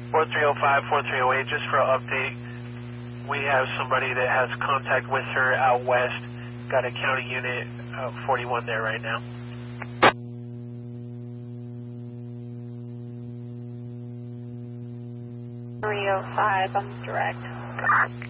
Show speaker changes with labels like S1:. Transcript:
S1: 4305, 4308, just for an update, we have somebody that has contact with her out west. Got a county unit 41 there right now.
S2: 305, I'm direct.